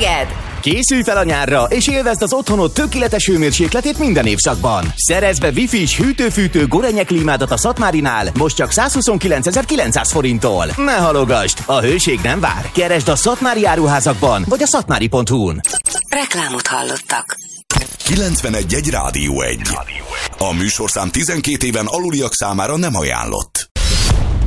téged! Készülj fel a nyárra, és élvezd az otthonod tökéletes hőmérsékletét minden évszakban. Szerezd be Wi-Fi-s hűtő-fűtő Gorenje klímádat a Szatmárinál, most csak 129.900 forinttól. Ne halogasd, a hőség nem vár. Keresd a szatmári áruházakban, vagy a szatmári.hu-n. Reklámot hallottak. 91.1 Rádió 1. A műsorszám 12 éven aluliak számára nem ajánlott.